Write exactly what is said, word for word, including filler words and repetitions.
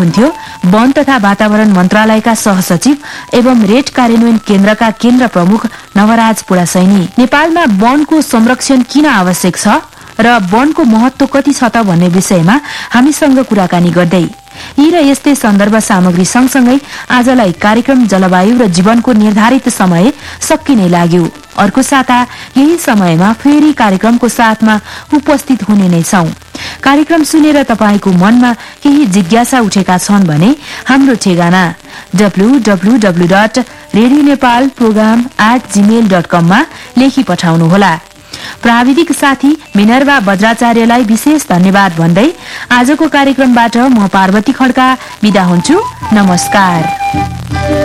हुनुहुन्थ्यो वन तथा वातावरण मन्त्रालयका सहसचिव एवं रेड कार्यान्वयन केन्द्रका केन्द्र प्रमुख नवराज पुडासैनी। नेपालमा वनको संरक्षण किन आवश्यक छ र वनको महत्व कति छ त भन्ने विषयमा हामीसँग कुराकानी गर्दै यी र यस्तै सन्दर्भ सामग्री सँगसँगै आजलाई कार्यक्रम जलवायु र जीवनको निर्धारित समय सकिने लाग्यो। अर्को साता यही समयमा फेरि कार्यक्रमको साथमा उपस्थित हुने नै छौं। कार्यक्रम सुनेर तपाईको मनमा केही जिज्ञासा उठेका छन् भने हाम्रो ठेगाना W W W dot radio Nepal programme at Gmail dot कम मा लेखी पठाउनुहोला। प्राविधिक साथी मिनर्वा बज्राचार्यलाई विशेष धन्यवाद भन्दै आजको कार्यक्रमबाट म पार्वती खड्का बिदा हुन्छु। नमस्कार।